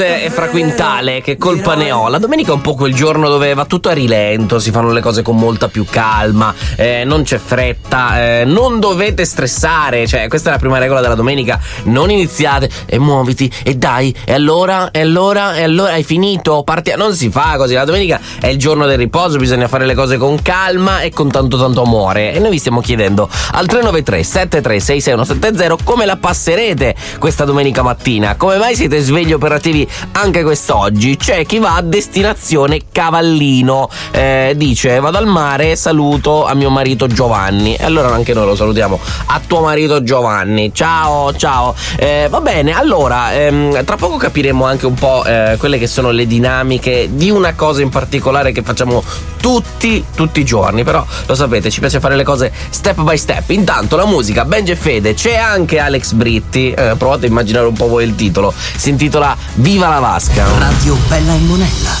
E fra Quintale, che colpa ne ho? La domenica è un po' quel giorno dove va tutto a rilento, si fanno le cose con molta più calma, non c'è fretta, non dovete stressare, cioè questa è la prima regola della domenica: non iniziate e muoviti e dai, e allora hai finito, non si fa così. La domenica è il giorno del riposo, bisogna fare le cose con calma e con tanto amore. E noi vi stiamo chiedendo al 393 7366170 come la passerete questa domenica mattina, come mai siete svegli operativi anche quest'oggi. C'è chi va a destinazione Cavallino, dice: vado al mare, saluto a mio marito Giovanni. E allora anche noi lo salutiamo a tuo marito Giovanni. Ciao. Va bene, allora tra poco capiremo anche un po' quelle che sono le dinamiche di una cosa in particolare che facciamo tutti i giorni, però lo sapete, ci piace fare le cose step by step. Intanto la musica, Benji e Fede, c'è anche Alex Britti, provate a immaginare un po' voi il titolo, si intitola Viva la Vasca. Radio Bella e Monella.